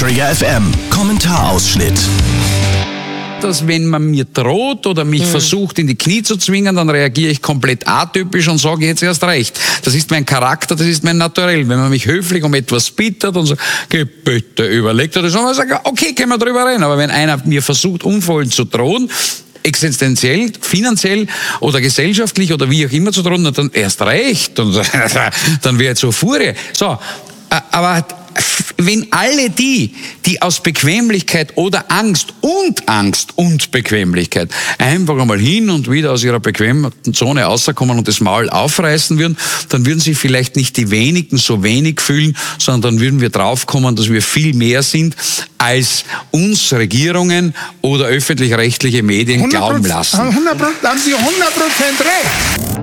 Trigger FM Kommentarausschnitt. Dass wenn man mir droht oder mich versucht in die Knie zu zwingen, dann reagiere ich komplett atypisch und sage jetzt erst recht. Das ist mein Charakter, das ist mein Naturell. Wenn man mich höflich um etwas bittet und sagt, geh bitte, überleg dir das, und man sagt, okay, können wir drüber reden. Aber wenn einer mir versucht, unvollen zu drohen, existenziell, finanziell oder gesellschaftlich oder wie auch immer zu drohen, dann erst recht. Und dann wäre zur Furie. So, aber wenn alle die aus Bequemlichkeit oder Angst und Bequemlichkeit einfach einmal hin und wieder aus ihrer bequemen Zone rauskommen und das Maul aufreißen würden, dann würden sich vielleicht nicht die wenigen so wenig fühlen, sondern dann würden wir draufkommen, dass wir viel mehr sind, als uns Regierungen oder öffentlich-rechtliche Medien glauben lassen. 100%, haben Sie 100% recht.